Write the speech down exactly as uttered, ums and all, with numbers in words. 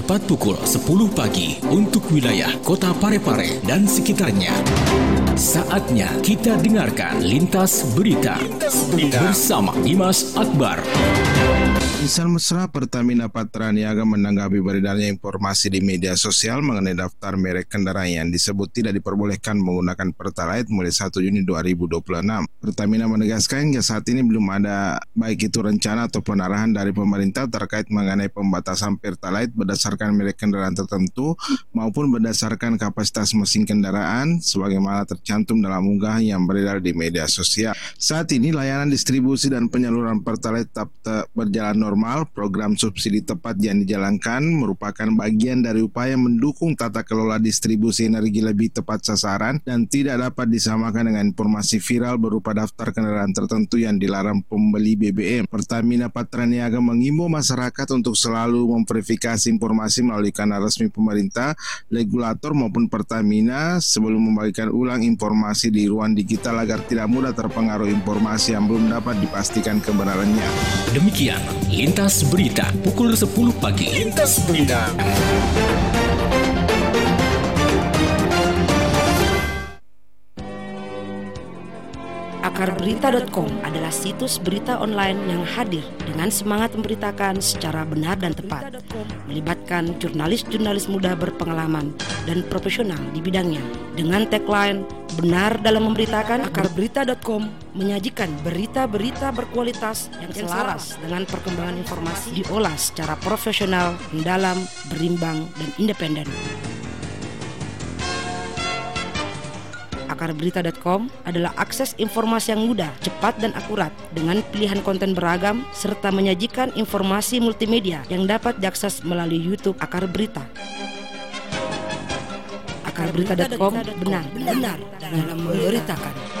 tepat pukul sepuluh pagi untuk wilayah Kota Parepare dan sekitarnya. Saatnya kita dengarkan Lintas Berita, Lintas Berita. Bersama Dimas Akbar. Insan Mesra Pertamina Patra Niaga menanggapi beredarnya informasi di media sosial mengenai daftar merek kendaraan yang disebut tidak diperbolehkan menggunakan Pertalite mulai satu Juni dua ribu dua puluh enam. Pertamina menegaskan hingga saat ini belum ada baik itu rencana ataupun arahan dari pemerintah terkait mengenai pembatasan Pertalite berdasarkan merek kendaraan tertentu maupun berdasarkan kapasitas mesin kendaraan sebagaimana tercantum dalam unggahan yang beredar di media sosial. Saat ini layanan distribusi dan penyaluran Pertalite tetap berjalan normal. Normal, program subsidi tepat yang dijalankan merupakan bagian dari upaya mendukung tata kelola distribusi energi lebih tepat sasaran dan tidak dapat disamakan dengan informasi viral berupa daftar kendaraan tertentu yang dilarang pembeli B B M. Pertamina Patra Niaga mengimbau masyarakat untuk selalu memverifikasi informasi melalui kanal resmi pemerintah, regulator maupun Pertamina sebelum membagikan ulang informasi di ruang digital agar tidak mudah terpengaruh informasi yang belum dapat dipastikan kebenarannya. Demikian Lintas Berita pukul sepuluh pagi. Lintas Berita. akar berita titik com adalah situs berita online yang hadir dengan semangat memberitakan secara benar dan tepat, melibatkan jurnalis-jurnalis muda berpengalaman dan profesional di bidangnya. Dengan tagline benar dalam memberitakan, akar berita titik com menyajikan berita-berita berkualitas yang selaras dengan perkembangan informasi, diolah secara profesional, mendalam, berimbang, dan independen. akar berita titik com adalah akses informasi yang mudah, cepat, dan akurat dengan pilihan konten beragam serta menyajikan informasi multimedia yang dapat diakses melalui YouTube Akar Berita. akar berita titik com benar-benar dalam memberitakan.